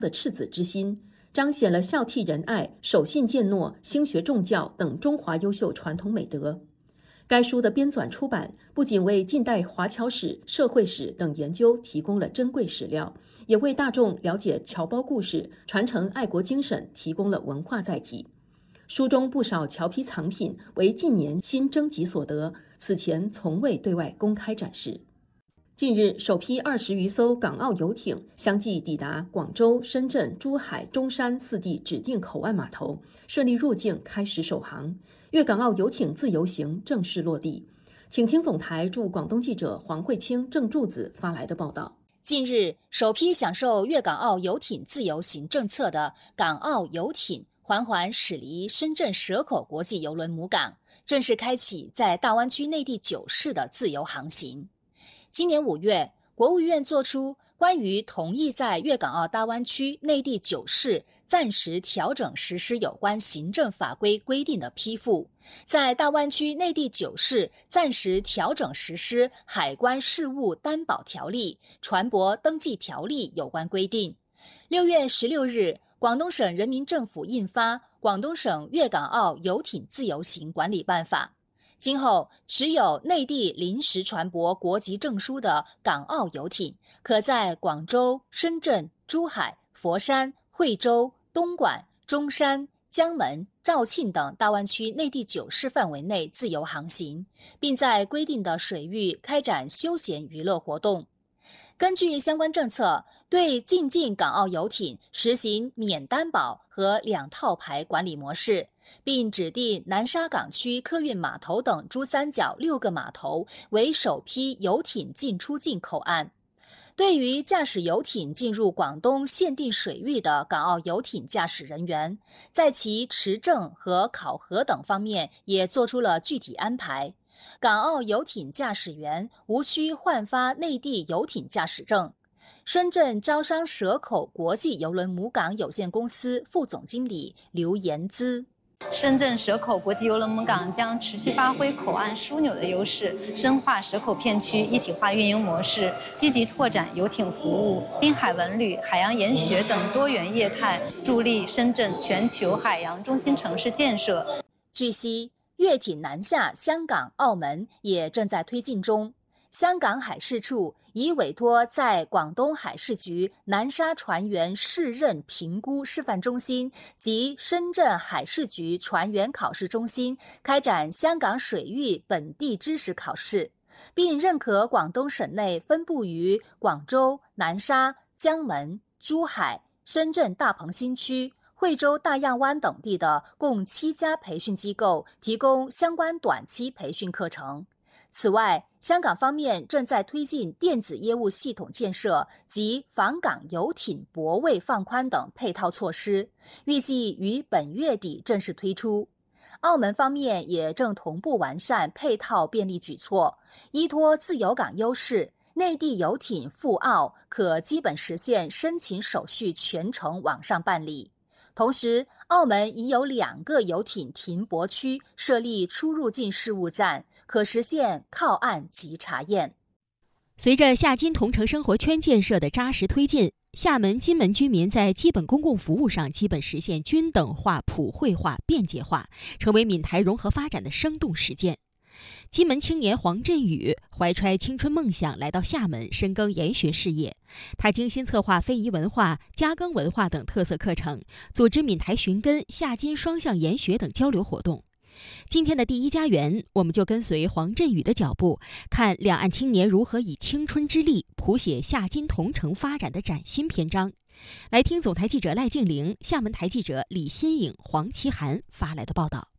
的赤子之心，彰显了孝悌仁爱、守信践诺、兴学重教等中华优秀传统美德。该书的编纂出版，不仅为近代华侨史、社会史等研究提供了珍贵史料，也为大众了解侨胞故事、传承爱国精神提供了文化载体。书中不少侨批藏品为近年新征集所得，此前从未对外公开展示。近日，首批20余艘港澳游艇相继抵达广州、深圳、珠海、中山4地指定口岸码头，顺利入境开始首航，粤港澳游艇自由行正式落地。请听总台驻广东记者黄慧清、郑柱子发来的报道。 近日，首批享受粤港澳游艇自由行政策的港澳游艇缓缓驶离深圳蛇口国际邮轮母港，正式开启在大湾区内地9市的自由航行。今年5月，国务院作出关于同意在粤港澳大湾区内地9市暂时调整实施有关行政法规规定的批复，在大湾区内地9市暂时调整实施海关事务担保条例、船舶登记条例有关规定。6月16日，广东省人民政府印发《广东省粤港澳游艇自由行管理办法》。今后，持有内地临时船舶国籍证书的港澳游艇，可在广州、深圳、珠海、佛山、惠州、东莞、中山、江门、肇庆等大湾区内地9市范围内自由航行，并在规定的水域开展休闲娱乐活动。根据相关政策，对进境港澳游艇实行免担保和2套牌管理模式，并指定南沙港区客运码头等珠三角6个码头为首批游艇进出境口岸。对于驾驶游艇进入广东限定水域的港澳游艇驾驶人员，在其持证和考核等方面也做出了具体安排。港澳游艇驾驶员无需换发内地游艇驾驶证。深圳招商蛇口国际邮轮母港有限公司副总经理刘延姿： 深圳蛇口国际邮轮母港将持续发挥口岸枢纽的优势，深化蛇口片区一体化运营模式，积极拓展游艇服务、滨海文旅、海洋研学等多元业态，助力深圳全球海洋中心城市建设。 据悉，粤艇南下香港、澳门也正在推进中。香港海事处已委托在广东海事局南沙船员试任评估示范中心及深圳海事局船员考试中心开展香港水域本地知识考试，并认可广东省内分布于广州、南沙、江门、珠海、深圳大鹏新区、惠州大亚湾等地的共7家培训机构提供相关短期培训课程。此外，香港方面正在推进电子业务系统建设及访港游艇泊位放宽等配套措施，预计于本月底正式推出。澳门方面也正同步完善配套便利举措，依托自由港优势，内地游艇赴澳可基本实现申请手续全程网上办理。同时，澳门已有2个游艇停泊区设立出入境事务站，可实现靠岸及查验。 随着厦金同城生活圈建设的扎实推进，厦门、金门居民在基本公共服务上基本实现均等化、普惠化、便捷化，成为闽台融合发展的生动实践。金门青年黄振宇怀揣青春梦想来到厦门深耕研学事业，他精心策划非遗文化、加更文化等特色课程，组织闽台寻根、厦金双向研学等交流活动。今天的第一家园，我们就跟随黄振宇的脚步，看两岸青年如何以青春之力谱写厦金同城发展的崭新篇章。来听总台记者赖静玲、厦门台记者李新颖、黄奇涵发来的报道。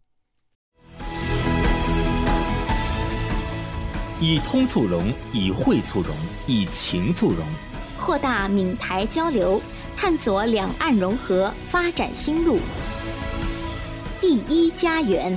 以通促融，以惠促融，以情促融， 扩大闽台交流，探索两岸融合发展新路。第一家园。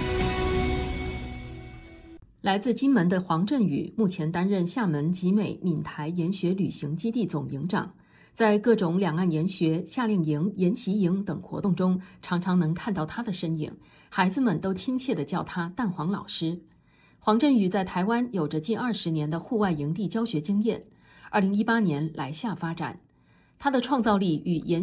来自金门的黄振宇目前担任厦门集美闽台研学旅行基地总营长，在各种两岸研学、夏令营、研习营等活动中，常常能看到他的身影，孩子们都亲切地叫他蛋黄老师。黄振宇在台湾有着近20年的户外营地教学经验，2018年来厦发展。他的创造力与研